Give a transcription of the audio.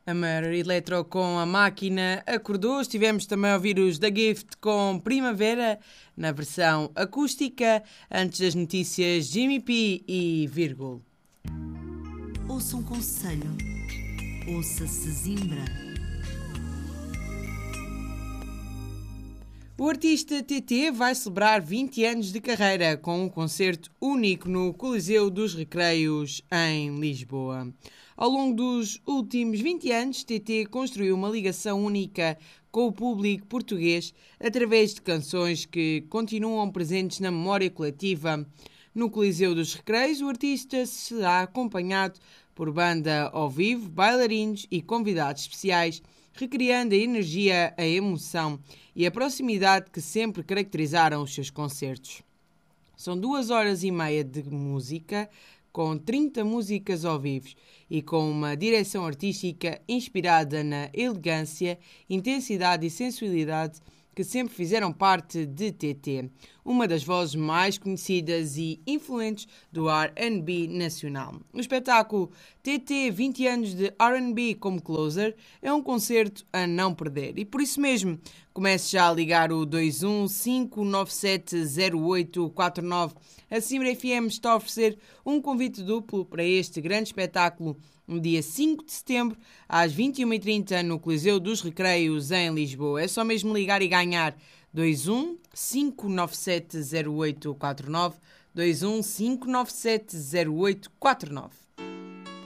A Maior Eletro com A Máquina acordou. Estivemos também a ouvir os The Gift com Primavera, na versão acústica. Antes das notícias, Jimmy P e Vírgula. Ouça um conselho. Ouça Sesimbra. O artista TT vai celebrar 20 anos de carreira com um concerto único no Coliseu dos Recreios, em Lisboa. Ao longo dos últimos 20 anos, TT construiu uma ligação única com o público português através de canções que continuam presentes na memória coletiva. No Coliseu dos Recreios, o artista será acompanhado por banda ao vivo, bailarinos e convidados especiais, recriando a energia, a emoção e a proximidade que sempre caracterizaram os seus concertos. São 2h30 de música, com 30 músicas ao vivo e com uma direção artística inspirada na elegância, intensidade e sensualidade que sempre fizeram parte de TT, uma das vozes mais conhecidas e influentes do R&B nacional. O espetáculo TT 20 anos de R&B como Closer é um concerto a não perder e por isso mesmo comece já a ligar o 215970849. A Sesimbra FM está a oferecer um convite duplo para este grande espetáculo no dia 5 de setembro, às 21h30, no Coliseu dos Recreios, em Lisboa. É só mesmo ligar e ganhar 215970849, 215970849.